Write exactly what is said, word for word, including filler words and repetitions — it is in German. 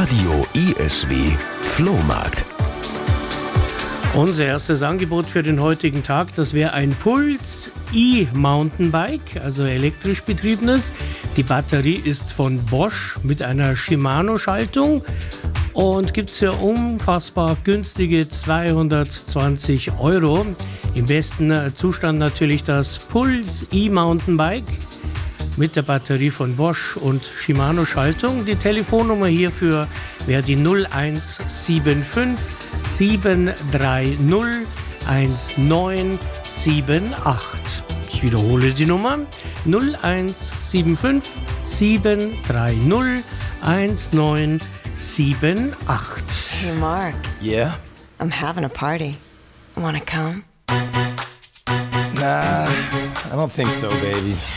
Radio I S W Flohmarkt. Unser erstes Angebot für den heutigen Tag, das wäre ein Puls E-Mountainbike, also elektrisch betriebenes. Die Batterie ist von Bosch mit einer Shimano-Schaltung und gibt es für unfassbar günstige zweihundertzwanzig Euro. Im besten Zustand natürlich das Puls E-Mountainbike mit der Batterie von Bosch und Shimano-Schaltung. Die Telefonnummer hierfür wäre die null eins sieben fünf sieben drei null eins neun sieben acht. Ich wiederhole die Nummer null eins sieben fünf sieben drei null eins neun sieben acht. Hey Mark. Yeah? I'm having a party. Wanna come? Nah, I don't think so, baby.